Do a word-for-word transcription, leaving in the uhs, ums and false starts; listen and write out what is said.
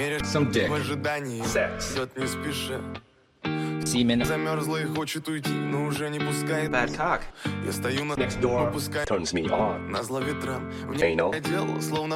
Меряет Some dick. в ожидании. Sex. Идет не спеша. Semen. Замерзла и хочет уйти, но уже не пускает. Bad cock. Я стою на Next door. Пускай Turns me on. на зло ветрам. В Anal. ней дело, словно